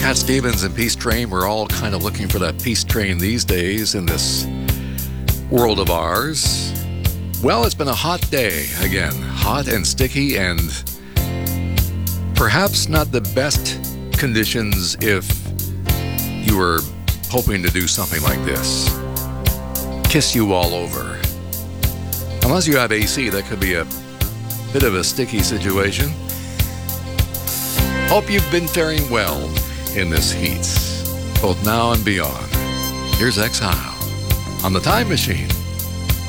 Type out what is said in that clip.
Cat Stevens and Peace Train. We're all kind of looking for that peace train these days in this world of ours. Well, it's been a hot day again. Hot and sticky and perhaps not the best conditions if you were hoping to do something like this. Kiss you all over. Unless you have AC, that could be a bit of a sticky situation. Hope you've been faring well in this heat, both now and beyond. Here's Exile on the Time Machine.